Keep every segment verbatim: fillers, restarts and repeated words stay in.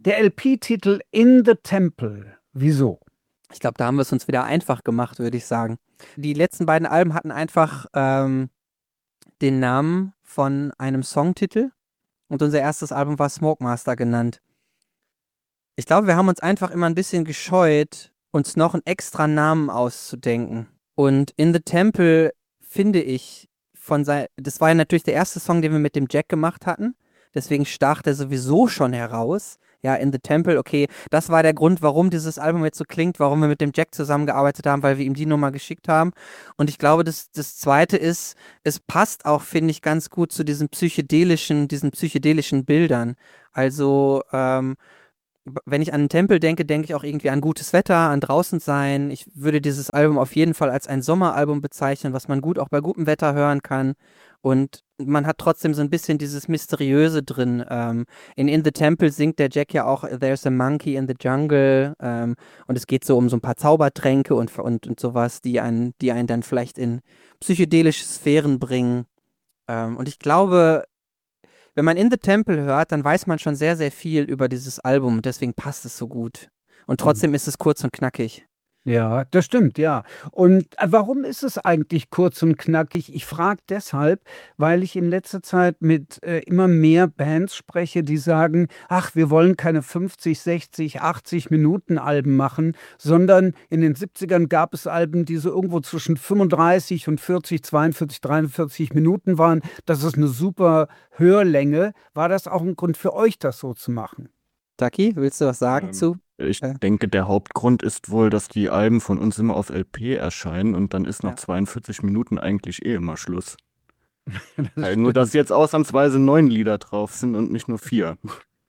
Der L P-Titel In the Temple. Wieso? Ich glaube, da haben wir es uns wieder einfach gemacht, würde ich sagen. Die letzten beiden Alben hatten einfach ähm, den Namen von einem Songtitel und unser erstes Album war Smoke Master genannt. Ich glaube, wir haben uns einfach immer ein bisschen gescheut, uns noch einen extra Namen auszudenken. Und In the Temple finde ich von sein, das war ja natürlich der erste Song, den wir mit dem Jack gemacht hatten. Deswegen stach der sowieso schon heraus. Ja, In the Temple, okay, das war der Grund, warum dieses Album jetzt so klingt, warum wir mit dem Jack zusammengearbeitet haben, weil wir ihm die Nummer geschickt haben. Und ich glaube, das, das Zweite ist, es passt auch, finde ich, ganz gut zu diesen psychedelischen, diesen psychedelischen Bildern. Also, ähm, b- wenn ich an einen Tempel denke, denke ich auch irgendwie an gutes Wetter, an draußen sein. Ich würde dieses Album auf jeden Fall als ein Sommeralbum bezeichnen, was man gut auch bei gutem Wetter hören kann. Und man hat trotzdem so ein bisschen dieses Mysteriöse drin. Ähm, in In the Temple singt der Jack ja auch There's a monkey in the jungle. Ähm, und es geht so um so ein paar Zaubertränke und, und, und sowas, die einen, die einen dann vielleicht in psychedelische Sphären bringen. Ähm, und ich glaube, wenn man In the Temple hört, dann weiß man schon sehr, sehr viel über dieses Album. Und deswegen passt es so gut. Und trotzdem ist es kurz und knackig. Ja, das stimmt, ja. Und äh, warum ist es eigentlich kurz und knackig? Ich frage deshalb, weil ich in letzter Zeit mit äh, immer mehr Bands spreche, die sagen, ach, wir wollen keine fünfzig, sechzig, achtzig Minuten Alben machen, sondern in den siebzigern gab es Alben, die so irgendwo zwischen fünfunddreißig und vierzig, zweiundvierzig, dreiundvierzig Minuten waren. Das ist eine super Hörlänge. War das auch ein Grund für euch, das so zu machen? Taki, willst du was sagen Ähm, zu? ich Äh, denke, der Hauptgrund ist wohl, dass die Alben von uns immer auf L P erscheinen und dann ist nach Ja. zweiundvierzig Minuten eigentlich eh immer Schluss. Das Weil nur, stimmt. dass jetzt ausnahmsweise neun Lieder drauf sind und nicht nur vier.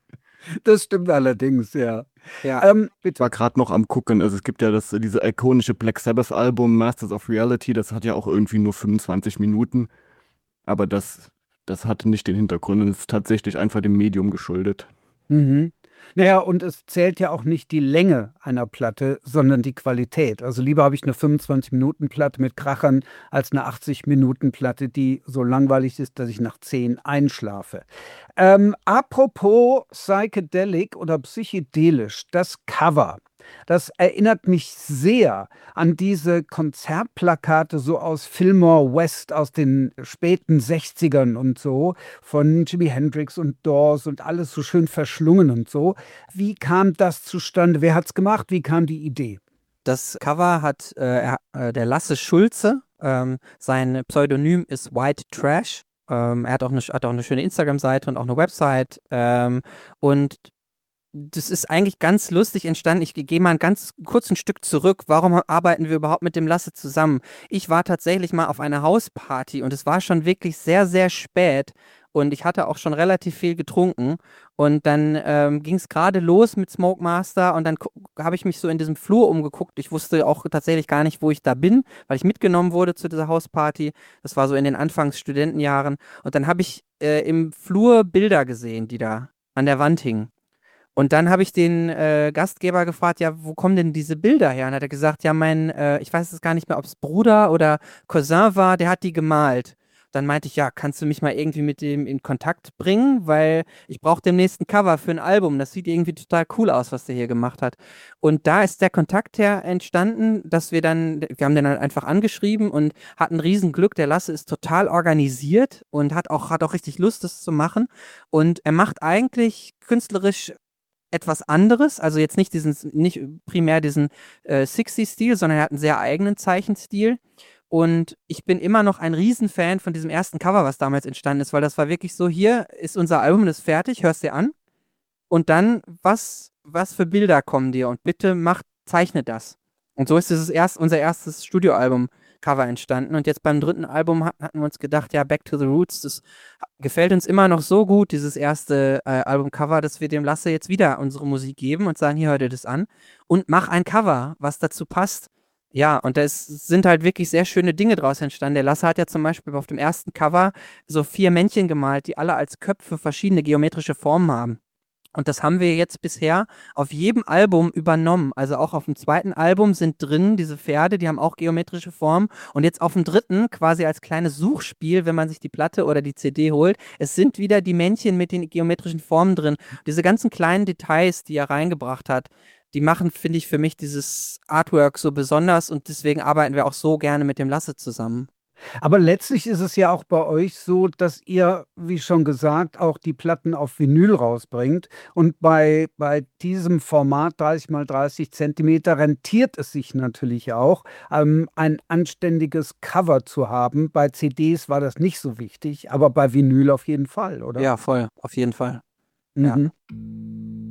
Das stimmt allerdings, ja. ja. Ähm, Ich bitte. war gerade noch am gucken, also es gibt ja das, diese ikonische Black Sabbath Album Masters of Reality, das hat ja auch irgendwie nur fünfundzwanzig Minuten, aber das, das hatte nicht den Hintergrund und ist tatsächlich einfach dem Medium geschuldet. Mhm. Naja, und es zählt ja auch nicht die Länge einer Platte, sondern die Qualität. Also lieber habe ich eine fünfundzwanzig-Minuten-Platte mit Krachern als eine achtzig-Minuten-Platte, die so langweilig ist, dass ich nach zehn einschlafe. Ähm, apropos Psychedelic oder psychedelisch, das Cover. Das erinnert mich sehr an diese Konzertplakate so aus Fillmore West aus den späten sechzigern und so, von Jimi Hendrix und Doors und alles so schön verschlungen und so. Wie kam das zustande? Wer hat's gemacht? Wie kam die Idee? Das Cover hat äh, er- äh, der Lasse Schulze. Ähm, sein Pseudonym ist White Trash. Ähm, er hat auch eine, hat auch eine schöne Instagram-Seite und auch eine Website. Ähm, und das ist eigentlich ganz lustig entstanden. Ich gehe mal ein ganz kurzen Stück zurück. Warum arbeiten wir überhaupt mit dem Lasse zusammen? Ich war tatsächlich mal auf einer Hausparty und es war schon wirklich sehr, sehr spät und ich hatte auch schon relativ viel getrunken. Und dann ähm, ging es gerade los mit Smoke Master und dann habe ich mich so in diesem Flur umgeguckt. Ich wusste auch tatsächlich gar nicht, wo ich da bin, weil ich mitgenommen wurde zu dieser Hausparty. Das war so in den Anfangs-Studentenjahren. Und dann habe ich äh, im Flur Bilder gesehen, die da an der Wand hingen. Und dann habe ich den äh, Gastgeber gefragt, ja, wo kommen denn diese Bilder her? Und hat er gesagt, ja, mein, äh, ich weiß es gar nicht mehr, ob es Bruder oder Cousin war, der hat die gemalt. Dann meinte ich, ja, kannst du mich mal irgendwie mit dem in Kontakt bringen, weil ich brauche demnächst ein Cover für ein Album. Das sieht irgendwie total cool aus, was der hier gemacht hat. Und da ist der Kontakt her entstanden, dass wir dann, wir haben den halt einfach angeschrieben und hatten Riesenglück. Der Lasse ist total organisiert und hat auch, hat auch richtig Lust, das zu machen. Und er macht eigentlich künstlerisch etwas anderes, also jetzt nicht diesen, nicht primär diesen äh, sechziger-Stil, sondern er hat einen sehr eigenen Zeichenstil. Und ich bin immer noch ein Riesenfan von diesem ersten Cover, was damals entstanden ist, weil das war wirklich so, hier ist unser Album, das ist fertig, hörst dir an. Und dann, was, was für Bilder kommen dir? Und bitte mach, zeichne das. Und so ist dieses erst, unser erstes Studioalbum-Cover entstanden. Und jetzt beim dritten Album hat, hatten wir uns gedacht, ja, Back to the Roots, das gefällt uns immer noch so gut, dieses erste äh, Albumcover, dass wir dem Lasse jetzt wieder unsere Musik geben und sagen, hier, hör dir das an und mach ein Cover, was dazu passt. Ja, und da ist- sind halt wirklich sehr schöne Dinge draus entstanden. Der Lasse hat ja zum Beispiel auf dem ersten Cover so vier Männchen gemalt, die alle als Köpfe verschiedene geometrische Formen haben. Und das haben wir jetzt bisher auf jedem Album übernommen. Also auch auf dem zweiten Album sind drin diese Pferde, die haben auch geometrische Formen. Und jetzt auf dem dritten, quasi als kleines Suchspiel, wenn man sich die Platte oder die C D holt, es sind wieder die Männchen mit den geometrischen Formen drin. Diese ganzen kleinen Details, die er reingebracht hat, die machen, finde ich, für mich dieses Artwork so besonders. Und deswegen arbeiten wir auch so gerne mit dem Lasse zusammen. Aber letztlich ist es ja auch bei euch so, dass ihr, wie schon gesagt, auch die Platten auf Vinyl rausbringt. Und bei, bei diesem Format dreißig mal dreißig Zentimeter rentiert es sich natürlich auch, ähm, ein anständiges Cover zu haben. Bei C Ds war das nicht so wichtig, aber bei Vinyl auf jeden Fall, oder? Ja, voll, auf jeden Fall. Ja. Mhm.